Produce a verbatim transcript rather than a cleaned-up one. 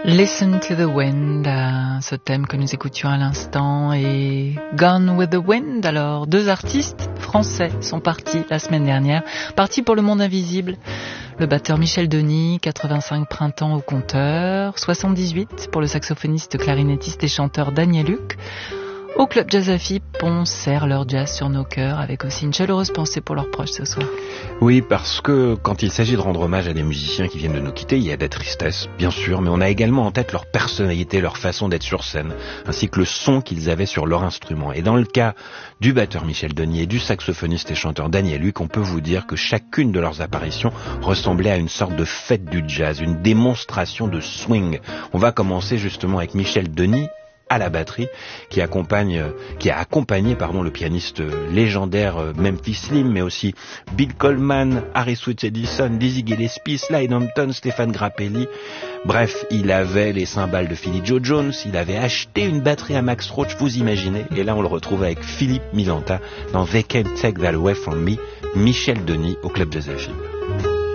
Listen to the Wind, euh, ce thème que nous écoutions à l'instant, et Gone with the Wind. Alors, deux artistes français sont partis la semaine dernière, partis pour le monde invisible. Le batteur Michel Denis, quatre-vingt-cinq printemps au compteur, soixante-dix-huit pour le saxophoniste, clarinettiste et chanteur Daniel Luc. Au Club Jazz à Fipe, on serre leur jazz sur nos cœurs avec aussi une chaleureuse pensée pour leurs proches ce soir. Oui, parce que quand il s'agit de rendre hommage à des musiciens qui viennent de nous quitter, il y a des tristesses, bien sûr, mais on a également en tête leur personnalité, leur façon d'être sur scène, ainsi que le son qu'ils avaient sur leur instrument. Et dans le cas du batteur Michel Denis et du saxophoniste et chanteur Daniel Luc, on peut vous dire que chacune de leurs apparitions ressemblait à une sorte de fête du jazz, une démonstration de swing. On va commencer justement avec Michel Denis à la batterie, qui accompagne, qui a accompagné, pardon, le pianiste légendaire Memphis Slim, mais aussi Bill Coleman, Harry Sweet Edison, Dizzy Gillespie, Slide Hampton, Stéphane Grappelli. Bref, il avait les cymbales de Philly Joe Jones, il avait acheté une batterie à Max Roach, vous imaginez, et là on le retrouve avec Philippe Milanta dans They Can't Take That Away From Me, Michel Denis au Club Jazz à Fipe.